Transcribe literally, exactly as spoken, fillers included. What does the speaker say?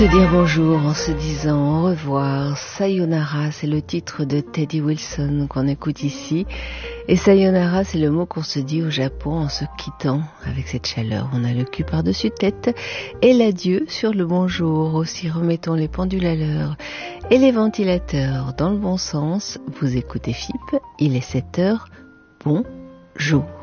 Se dire bonjour en se disant au revoir. Sayonara, c'est le titre de Teddy Wilson qu'on écoute ici. Et sayonara, c'est le mot qu'on se dit au Japon en se quittant avec cette chaleur. On a le cul par-dessus tête. Et l'adieu sur le bonjour. Aussi remettons les pendules à l'heure et les ventilateurs dans le bon sens. Vous écoutez F I P, il est sept heures. Bonjour.